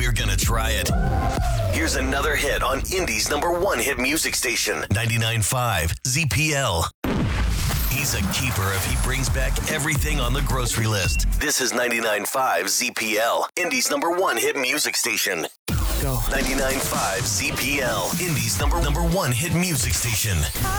you're gonna try it. Here's another hit on Indy's #1 hit music station, 99.5 ZPL. He's a keeper if he brings back everything on the grocery list. This is 99.5 ZPL, Indy's #1 hit music station. Go. 99.5 ZPL, Indy's number one hit music station.